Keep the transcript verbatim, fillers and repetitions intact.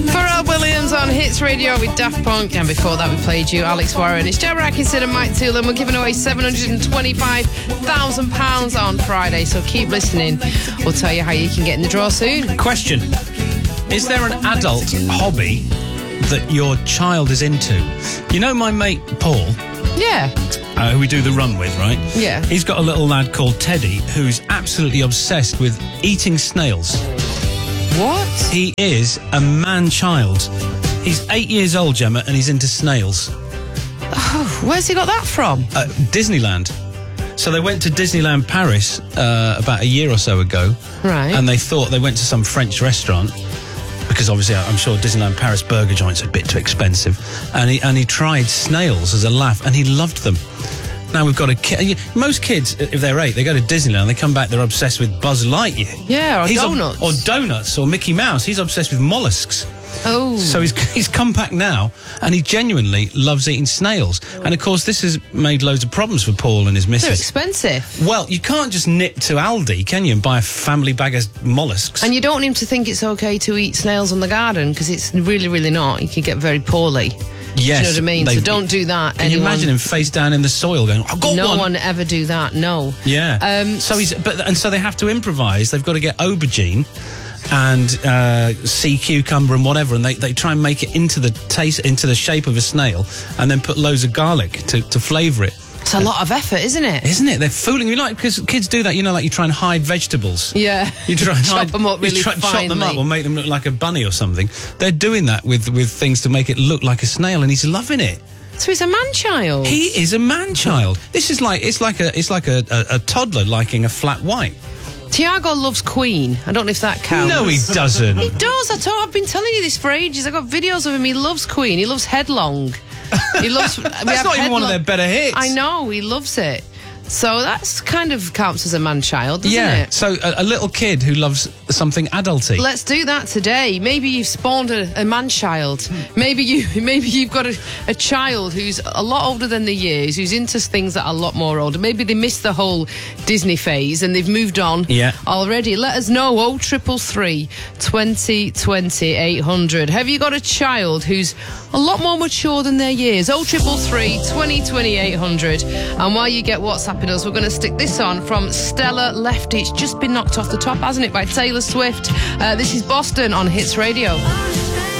Pharrell Williams on Hits Radio with Daft Punk, and before that we played you Alex Warren. It's Jack Atkinson and Mike Toolin. We're giving away seven hundred twenty-five thousand pounds on Friday, so keep listening. We'll tell you how you can get in the draw soon. Question: is there an adult hobby that your child is into? You know my mate Paul, Yeah. uh, who we do the run with, right? Yeah. He's got a little lad called Teddy who's absolutely obsessed with eating snails. What? He is a man-child. He's eight years old, Gemma, and he's into snails. Oh, where's he got that from? Uh, Disneyland. So they went to Disneyland Paris uh, about a year or so ago. Right. And they thought they went to some French restaurant, because obviously I'm sure Disneyland Paris burger joints are a bit too expensive. And he, and he tried snails as a laugh, and he loved them. Now we've got a kid. Most kids, if they're eight, they go to Disneyland, they come back, they're obsessed with Buzz Lightyear. Yeah, or He's donuts. Ob- or donuts, or Mickey Mouse. He's obsessed with mollusks. Oh. So he's, he's come back now, and he genuinely loves eating snails. And of course, this has made loads of problems for Paul and his missus. They're expensive. Well, you can't just nip to Aldi, can you, and buy a family bag of mollusks? And you don't want him to think it's okay to eat snails in the garden, because it's really, really not. You can get very poorly. Yes. Do you know what I mean? So don't do that. Can anyone, you imagine him face down in the soil going, I've got no one. one ever do that, no. Yeah. Um, so he's, but, and so they have to improvise. They've got to get aubergine and uh, sea cucumber and whatever, and they, they try and make it into the taste, into the shape of a snail, and then put loads of garlic to, to flavour it. It's a lot of effort, isn't it? Isn't it? They're fooling you, like, because kids do that. You know, like you try and hide vegetables. Yeah. You try and chop hide, them up really you try, finely. chop them up or make them look like a bunny or something. They're doing that with with things to make it look like a snail, and he's loving it. So he's a man-child. He is a man-child. This is like it's like a it's like a, a, a toddler liking a flat white. Tiago loves Queen. I don't know if that counts. No, he doesn't. He does. I told, I've been telling you this for ages. I've got videos of him. He loves Queen. He loves Headlong. He loves. That's not even one of their better hits. I know. He loves it. So that's kind of counts as a man-child, doesn't yeah. it? So a, a little kid who loves something adulty. Let's do that today. Maybe you've spawned a, a man-child. Maybe you, maybe you've got a, a child who's a lot older than the years, who's into things that are a lot more older. Maybe they missed the whole Disney phase and they've moved on Yeah. already. Let us know. Oh, triple three, twenty, twenty, eight hundred. Have you got a child who's a lot more mature than their years? Oh, triple three, twenty, twenty, eight hundred. And while you get WhatsApping us, we're going to stick this on from Stella Lefty. It's just been knocked off the top, hasn't it, by Taylor Swift. Uh, this is Boston on Hits Radio.